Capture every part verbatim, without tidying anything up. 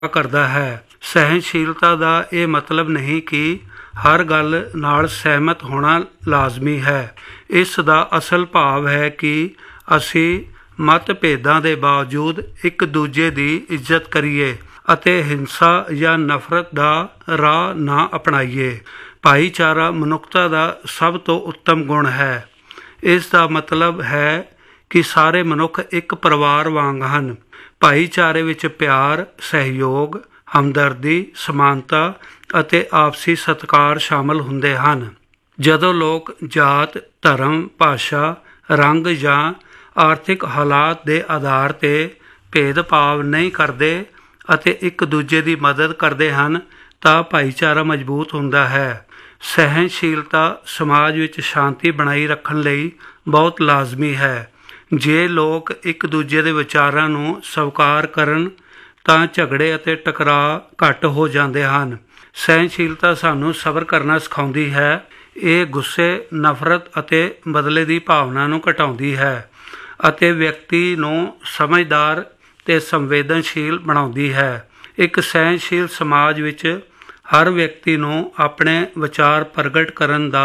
ਕਰਦਾ ਹੈ। ਸਹਿਣਸ਼ੀਲਤਾ ਦਾ ਇਹ ਮਤਲਬ ਨਹੀਂ ਕਿ ਹਰ ਗੱਲ ਨਾਲ ਸਹਿਮਤ ਹੋਣਾ ਲਾਜ਼ਮੀ ਹੈ। ਇਸ ਦਾ ਅਸਲ ਭਾਵ ਹੈ ਕਿ ਅਸੀਂ ਮਤਭੇਦਾਂ ਦੇ ਬਾਵਜੂਦ ਇੱਕ ਦੂਜੇ ਦੀ ਇੱਜ਼ਤ ਕਰੀਏ ਅਤੇ ਹਿੰਸਾ ਜਾਂ ਨਫ਼ਰਤ ਦਾ ਰਾਹ ਨਾ ਅਪਣਾਈਏ। ਭਾਈਚਾਰਾ ਮਨੁੱਖਤਾ ਦਾ ਸਭ ਤੋਂ ਉੱਤਮ ਗੁਣ ਹੈ। ਇਸ ਦਾ ਮਤਲਬ ਹੈ ਕਿ ਸਾਰੇ ਮਨੁੱਖ ਇੱਕ ਪਰਿਵਾਰ ਵਾਂਗ ਹਨ। ਭਾਈਚਾਰੇ ਵਿੱਚ ਪਿਆਰ, ਸਹਿਯੋਗ, ਹਮਦਰਦੀ, ਸਮਾਨਤਾ ਅਤੇ ਆਪਸੀ ਸਤਿਕਾਰ ਸ਼ਾਮਲ ਹੁੰਦੇ ਹਨ। ਜਦੋਂ ਲੋਕ ਜਾਤ, ਧਰਮ, ਭਾਸ਼ਾ, ਰੰਗ ਜਾਂ ਆਰਥਿਕ ਹਾਲਾਤ ਦੇ ਆਧਾਰ 'ਤੇ ਭੇਦਭਾਵ ਨਹੀਂ ਕਰਦੇ ਅਤੇ ਇੱਕ ਦੂਜੇ ਦੀ ਮਦਦ ਕਰਦੇ ਹਨ ਤਾਂ ਭਾਈਚਾਰਾ ਮਜ਼ਬੂਤ ਹੁੰਦਾ ਹੈ। ਸਹਿਣਸ਼ੀਲਤਾ ਸਮਾਜ ਵਿੱਚ ਸ਼ਾਂਤੀ ਬਣਾਈ ਰੱਖਣ ਲਈ ਬਹੁਤ ਲਾਜ਼ਮੀ ਹੈ। ਜੇ ਲੋਕ ਇੱਕ ਦੂਜੇ ਦੇ ਵਿਚਾਰਾਂ ਨੂੰ ਸਵੀਕਾਰ ਕਰਨ ਤਾਂ ਝਗੜੇ ਅਤੇ ਟਕਰਾਅ ਘੱਟ ਹੋ ਜਾਂਦੇ ਹਨ। ਸਹਿਣਸ਼ੀਲਤਾ ਸਾਨੂੰ ਸਬਰ ਕਰਨਾ ਸਿਖਾਉਂਦੀ ਹੈ। ਇਹ ਗੁੱਸੇ, ਨਫ਼ਰਤ ਅਤੇ ਬਦਲੇ ਦੀ ਭਾਵਨਾ ਨੂੰ ਘਟਾਉਂਦੀ ਹੈ ਅਤੇ ਵਿਅਕਤੀ ਨੂੰ ਸਮਝਦਾਰ ਅਤੇ ਸੰਵੇਦਨਸ਼ੀਲ ਬਣਾਉਂਦੀ ਹੈ। ਇੱਕ ਸਹਿਣਸ਼ੀਲ ਸਮਾਜ ਵਿੱਚ ਹਰ ਵਿਅਕਤੀ ਨੂੰ ਆਪਣੇ ਵਿਚਾਰ ਪ੍ਰਗਟ ਕਰਨ ਦਾ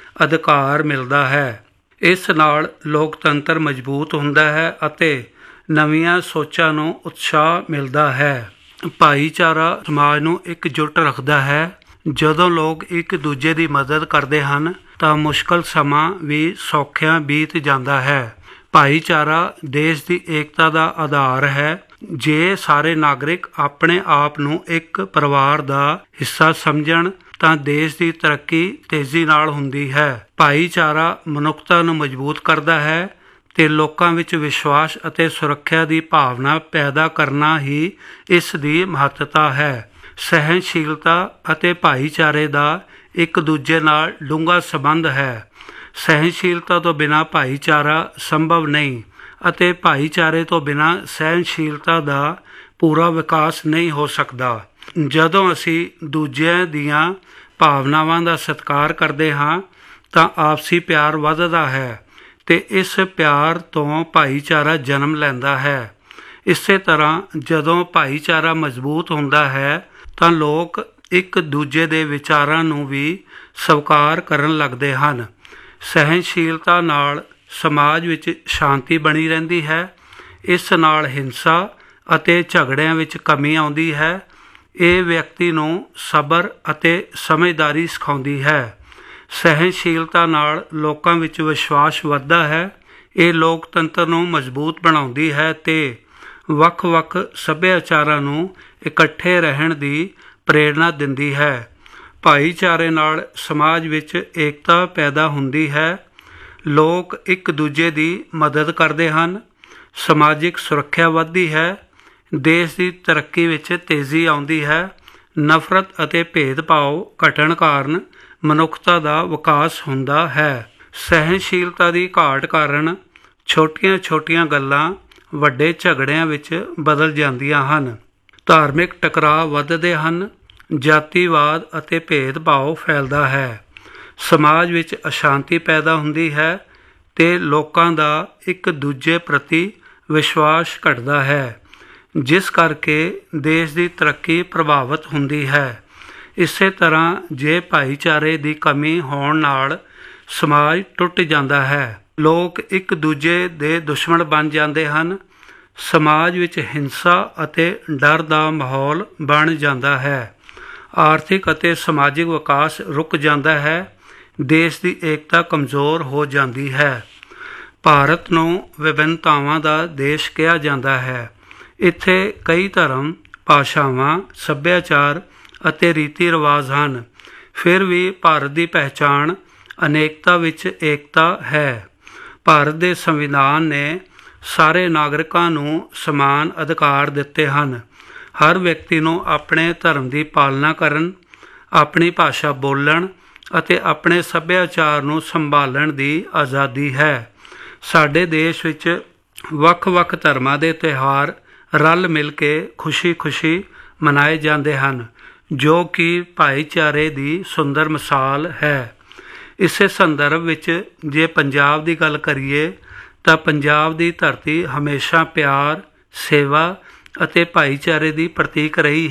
ਅਧਿਕਾਰ ਮਿਲਦਾ ਹੈ। ਇਸ ਨਾਲ ਲੋਕਤੰਤਰ ਮਜ਼ਬੂਤ ਹੁੰਦਾ ਹੈ ਅਤੇ ਨਵੀਆਂ ਸੋਚਾਂ ਨੂੰ ਉਤਸ਼ਾਹ ਮਿਲਦਾ ਹੈ। ਭਾਈਚਾਰਾ ਸਮਾਜ ਨੂੰ ਇਕਜੁੱਟ ਰੱਖਦਾ ਹੈ। ਜਦੋਂ ਲੋਕ ਇੱਕ ਦੂਜੇ ਦੀ ਮਦਦ ਕਰਦੇ ਹਨ ਤਾਂ ਮੁਸ਼ਕਲ ਸਮਾਂ ਵੀ ਸੌਖਿਆਂ ਬੀਤ ਜਾਂਦਾ ਹੈ। ਭਾਈਚਾਰਾ ਦੇਸ਼ ਦੀ ਏਕਤਾ ਦਾ ਆਧਾਰ ਹੈ। ਜੇ ਸਾਰੇ ਨਾਗਰਿਕ ਆਪਣੇ ਆਪ ਨੂੰ ਇੱਕ ਪਰਿਵਾਰ ਦਾ ਹਿੱਸਾ ਸਮਝਣ ਤਾਂ ਦੇਸ਼ ਦੀ ਤਰੱਕੀ ਤੇਜ਼ੀ ਨਾਲ ਹੁੰਦੀ ਹੈ। ਭਾਈਚਾਰਾ ਮਨੁੱਖਤਾ ਨੂੰ ਮਜ਼ਬੂਤ ਕਰਦਾ ਹੈ ਅਤੇ ਲੋਕਾਂ ਵਿੱਚ ਵਿਸ਼ਵਾਸ ਅਤੇ ਸੁਰੱਖਿਆ ਦੀ ਭਾਵਨਾ ਪੈਦਾ ਕਰਨਾ ਹੀ ਇਸ ਦੀ ਮਹੱਤਤਾ ਹੈ। ਸਹਿਣਸ਼ੀਲਤਾ ਅਤੇ ਭਾਈਚਾਰੇ ਦਾ ਇੱਕ ਦੂਜੇ ਨਾਲ ਡੂੰਘਾ ਸੰਬੰਧ ਹੈ। ਸਹਿਣਸ਼ੀਲਤਾ ਤੋਂ ਬਿਨਾਂ ਭਾਈਚਾਰਾ ਸੰਭਵ ਨਹੀਂ ਅਤੇ ਭਾਈਚਾਰੇ ਤੋਂ ਬਿਨਾਂ ਸਹਿਣਸ਼ੀਲਤਾ ਦਾ ਪੂਰਾ ਵਿਕਾਸ ਨਹੀਂ ਹੋ ਸਕਦਾ। ਜਦੋਂ ਅਸੀਂ ਦੂਜਿਆਂ ਦੀਆਂ ਭਾਵਨਾਵਾਂ ਦਾ ਸਤਿਕਾਰ ਕਰਦੇ ਹਾਂ ਤਾਂ ਆਪਸੀ ਪਿਆਰ ਵੱਧਦਾ ਹੈ ਅਤੇ ਇਸ ਪਿਆਰ ਤੋਂ ਭਾਈਚਾਰਾ ਜਨਮ ਲੈਂਦਾ ਹੈ। ਇਸੇ ਤਰ੍ਹਾਂ ਜਦੋਂ ਭਾਈਚਾਰਾ ਮਜ਼ਬੂਤ ਹੁੰਦਾ ਹੈ ਤਾਂ ਲੋਕ ਇੱਕ ਦੂਜੇ ਦੇ ਵਿਚਾਰਾਂ ਨੂੰ ਵੀ ਸਵੀਕਾਰ ਕਰਨ ਲੱਗਦੇ ਹਨ। ਸਹਿਣਸ਼ੀਲਤਾ ਨਾਲ ਸਮਾਜ ਵਿੱਚ ਸ਼ਾਂਤੀ ਬਣੀ ਰਹਿੰਦੀ ਹੈ। ਇਸ ਨਾਲ ਹਿੰਸਾ ਅਤੇ ਝਗੜਿਆਂ ਵਿੱਚ ਕਮੀ ਆਉਂਦੀ ਹੈ। ਇਹ ਵਿਅਕਤੀ ਨੂੰ ਸਬਰ ਅਤੇ ਸਮਝਦਾਰੀ ਸਿਖਾਉਂਦੀ ਹੈ। ਸਹਿਣਸ਼ੀਲਤਾ ਨਾਲ ਲੋਕਾਂ ਵਿੱਚ ਵਿਸ਼ਵਾਸ ਵੱਧਦਾ ਹੈ। ਇਹ ਲੋਕਤੰਤਰ ਨੂੰ ਮਜ਼ਬੂਤ ਬਣਾਉਂਦੀ ਹੈ ਅਤੇ ਵੱਖ-ਵੱਖ ਸੱਭਿਆਚਾਰਾਂ ਨੂੰ ਇਕੱਠੇ ਰਹਿਣ ਦੀ ਪ੍ਰੇਰਨਾ ਦਿੰਦੀ ਹੈ। ਭਾਈਚਾਰੇ ਨਾਲ ਸਮਾਜ ਵਿੱਚ ਏਕਤਾ ਪੈਦਾ ਹੁੰਦੀ ਹੈ। ਲੋਕ ਇੱਕ ਦੂਜੇ ਦੀ ਮਦਦ ਕਰਦੇ ਹਨ। ਸਮਾਜਿਕ ਸੁਰੱਖਿਆ ਵੱਧਦੀ ਹੈ। ਦੇਸ਼ ਦੀ ਤਰੱਕੀ ਵਿੱਚ ਤੇਜ਼ੀ ਆਉਂਦੀ ਹੈ। ਨਫ਼ਰਤ ਅਤੇ ਭੇਦਭਾਵ ਘਟਣ ਕਾਰਨ ਮਨੁੱਖਤਾ ਦਾ ਵਿਕਾਸ ਹੁੰਦਾ ਹੈ। ਸਹਿਣਸ਼ੀਲਤਾ ਦੀ ਘਾਟ ਕਾਰਨ ਛੋਟੀਆਂ-ਛੋਟੀਆਂ ਗੱਲਾਂ ਵੱਡੇ ਝਗੜਿਆਂ ਵਿੱਚ ਬਦਲ ਜਾਂਦੀਆਂ ਹਨ। ਧਾਰਮਿਕ ਟਕਰਾਅ ਵੱਧਦੇ ਹਨ। ਜਾਤੀਵਾਦ ਅਤੇ ਭੇਦਭਾਵ ਫੈਲਦਾ ਹੈ। ਸਮਾਜ ਵਿੱਚ ਅਸ਼ਾਂਤੀ ਪੈਦਾ ਹੁੰਦੀ ਹੈ ਅਤੇ ਲੋਕਾਂ ਦਾ ਇੱਕ ਦੂਜੇ ਪ੍ਰਤੀ ਵਿਸ਼ਵਾਸ ਘਟਦਾ ਹੈ, ਜਿਸ ਕਰਕੇ ਦੇਸ਼ ਦੀ ਤਰੱਕੀ ਪ੍ਰਭਾਵਿਤ ਹੁੰਦੀ ਹੈ। ਇਸੇ ਤਰ੍ਹਾਂ ਜੇ ਭਾਈਚਾਰੇ ਦੀ ਕਮੀ ਹੋਣ ਨਾਲ ਸਮਾਜ ਟੁੱਟ ਜਾਂਦਾ ਹੈ। ਲੋਕ ਇੱਕ ਦੂਜੇ ਦੇ ਦੁਸ਼ਮਣ ਬਣ ਜਾਂਦੇ ਹਨ। ਸਮਾਜ ਵਿੱਚ ਹਿੰਸਾ ਅਤੇ ਡਰ ਦਾ ਮਾਹੌਲ ਬਣ ਜਾਂਦਾ ਹੈ। ਆਰਥਿਕ ਅਤੇ ਸਮਾਜਿਕ ਵਿਕਾਸ ਰੁਕ ਜਾਂਦਾ ਹੈ। ਦੇਸ਼ ਦੀ ਏਕਤਾ ਕਮਜ਼ੋਰ ਹੋ ਜਾਂਦੀ ਹੈ। ਭਾਰਤ ਨੂੰ ਵਿਭਿੰਨਤਾਵਾਂ ਦਾ ਦੇਸ਼ ਕਿਹਾ ਜਾਂਦਾ ਹੈ। ਇੱਥੇ ਕਈ ਧਰਮ, ਭਾਸ਼ਾਵਾਂ, ਸੱਭਿਆਚਾਰ ਅਤੇ ਰੀਤੀ ਰਿਵਾਜ ਹਨ। ਫਿਰ ਵੀ ਭਾਰਤ ਦੀ ਪਹਿਚਾਣ ਅਨੇਕਤਾ ਵਿੱਚ ਏਕਤਾ ਹੈ। ਭਾਰਤ ਦੇ ਸੰਵਿਧਾਨ ਨੇ ਸਾਰੇ ਨਾਗਰਿਕਾਂ ਨੂੰ ਸਮਾਨ ਅਧਿਕਾਰ ਦਿੱਤੇ ਹਨ। ਹਰ ਵਿਅਕਤੀ ਨੂੰ ਆਪਣੇ ਧਰਮ ਦੀ ਪਾਲਣਾ ਕਰਨ, ਆਪਣੀ ਭਾਸ਼ਾ ਬੋਲਣ ਅਤੇ ਆਪਣੇ ਸੱਭਿਆਚਾਰ ਨੂੰ ਸੰਭਾਲਣ ਦੀ ਆਜ਼ਾਦੀ ਹੈ। ਸਾਡੇ ਦੇਸ਼ ਵਿੱਚ ਵੱਖ-ਵੱਖ ਧਰਮਾਂ ਦੇ ਤਿਉਹਾਰ ਰਲ ਮਿਲ ਕੇ ਖੁਸ਼ੀ-ਖੁਸ਼ੀ ਮਨਾਏ ਜਾਂਦੇ ਹਨ, ਜੋ ਕਿ ਭਾਈਚਾਰੇ ਦੀ ਸੁੰਦਰ ਮਿਸਾਲ ਹੈ। ਇਸੇ ਸੰਦਰਭ ਵਿੱਚ ਜੇ ਪੰਜਾਬ ਦੀ ਗੱਲ ਕਰੀਏ ਤਾਂ ਪੰਜਾਬ ਦੀ ਧਰਤੀ ਹਮੇਸ਼ਾ ਪਿਆਰ, ਸੇਵਾ ਅਤੇ ਭਾਈਚਾਰੇ ਦੀ ਪ੍ਰਤੀਕ ਰਹੀ